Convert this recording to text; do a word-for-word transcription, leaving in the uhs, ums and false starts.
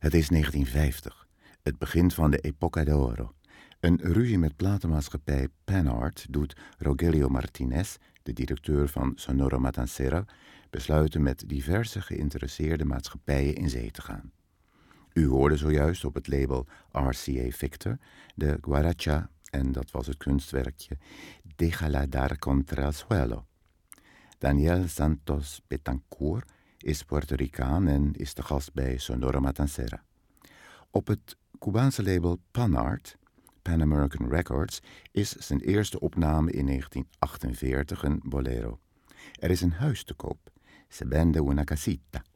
Het is negentien vijftig, het begin van de Época d'Oro. Een ruzie met platenmaatschappij Panart doet Rogelio Martinez, de directeur van Sonora Matancera, besluiten met diverse geïnteresseerde maatschappijen in zee te gaan. U hoorde zojuist op het label R C A Victor de Guaracha, en dat was het kunstwerkje, Déjala dar contra el suelo. Daniel Santos Betancourt is Puerto Ricaan en is de gast bij Sonora Matancera. Op het Cubaanse label Panart, Pan American Records, is zijn eerste opname in negentien achtenveertig een bolero. Er is een huis te koop, Se vende una casita.